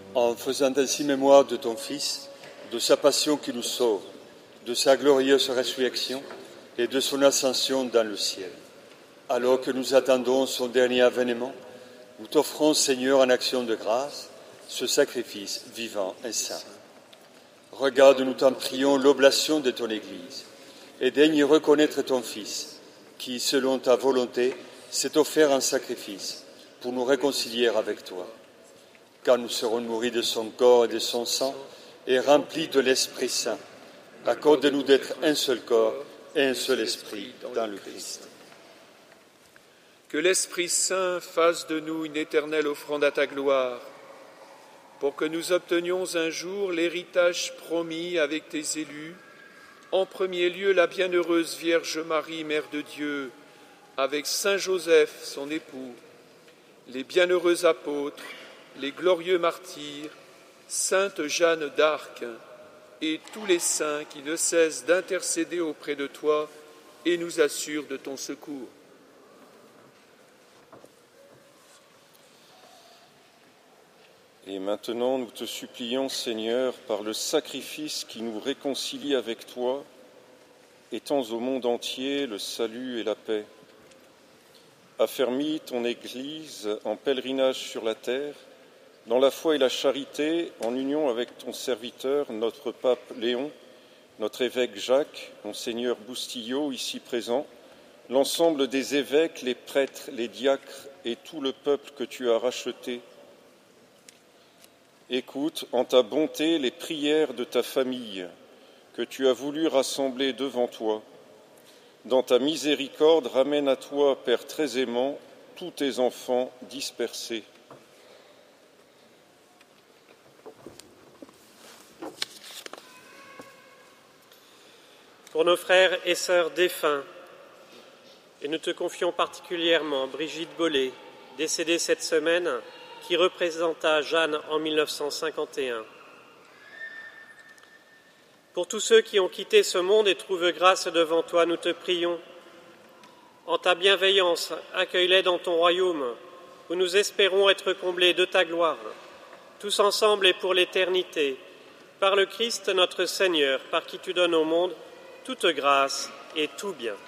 en faisant ainsi mémoire de ton Fils, de sa passion qui nous sauve, de sa glorieuse résurrection et de son ascension dans le ciel. Alors que nous attendons son dernier avènement, nous t'offrons, Seigneur, en action de grâce, ce sacrifice vivant et saint. Regarde, nous t'en prions, l'oblation de ton Église, et daigne reconnaître ton Fils, qui, selon ta volonté, s'est offert en sacrifice pour nous réconcilier avec toi. Quand nous serons nourris de son corps et de son sang, et remplis de l'Esprit Saint, accorde-nous d'être un seul corps et un seul esprit dans le Christ. Que l'Esprit Saint fasse de nous une éternelle offrande à ta gloire, pour que nous obtenions un jour l'héritage promis avec tes élus, en premier lieu la bienheureuse Vierge Marie, Mère de Dieu, avec Saint Joseph, son époux, les bienheureux apôtres, les glorieux martyrs, Sainte Jeanne d'Arc et tous les saints qui ne cessent d'intercéder auprès de toi et nous assurent de ton secours. Et maintenant, nous te supplions, Seigneur, par le sacrifice qui nous réconcilie avec toi, étends au monde entier le salut et la paix. Affermis ton Église en pèlerinage sur la terre, dans la foi et la charité, en union avec ton serviteur, notre pape Léon, notre évêque Jacques, Monseigneur Boustillot, ici présent, l'ensemble des évêques, les prêtres, les diacres et tout le peuple que tu as racheté. Écoute en ta bonté les prières de ta famille que tu as voulu rassembler devant toi. Dans ta miséricorde, ramène à toi, Père très aimant, tous tes enfants dispersés. Pour nos frères et sœurs défunts, et nous te confions particulièrement Brigitte Bollet, décédée cette semaine, qui représenta Jeanne en 1951. Pour tous ceux qui ont quitté ce monde et trouvent grâce devant toi, nous te prions. En ta bienveillance, accueille-les dans ton royaume, où nous espérons être comblés de ta gloire, tous ensemble et pour l'éternité, par le Christ notre Seigneur, par qui tu donnes au monde toute grâce et tout bien.